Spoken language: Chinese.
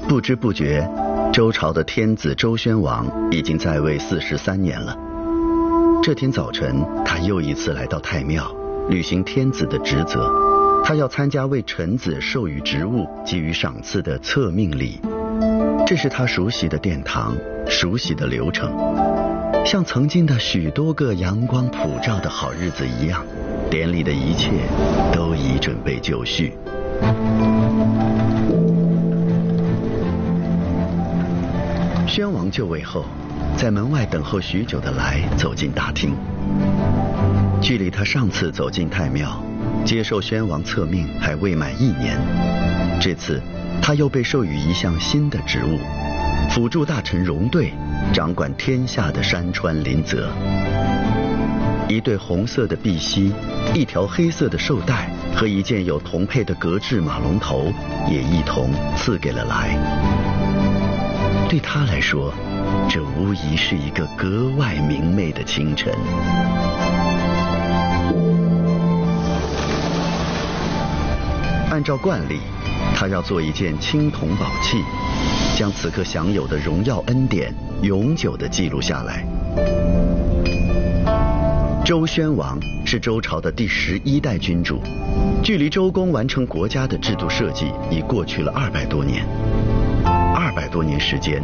不知不觉，周朝的天子周宣王已经在位43年了。这天早晨，他又一次来到太庙，履行天子的职责。他要参加为臣子授予职务、给予赏赐的册命礼。这是他熟悉的殿堂，熟悉的流程，像曾经的许多个阳光普照的好日子一样，典礼的一切都已准备就绪。宣王就位后，在门外等候许久的来走进大厅。距离他上次走进太庙接受宣王册命还未满1年，这次他又被授予一项新的职务，辅助大臣戎队，掌管天下的山川林泽。一对红色的碧玺，一条黑色的绶带和一件有铜配的革制马龙头也一同赐给了来。对他来说，这无疑是一个格外明媚的清晨。按照惯例，他要做一件青铜宝器，将此刻享有的荣耀恩典永久地记录下来。周宣王是周朝的第11代君主，距离周公完成国家的制度设计已过去了200多年。200多年时间，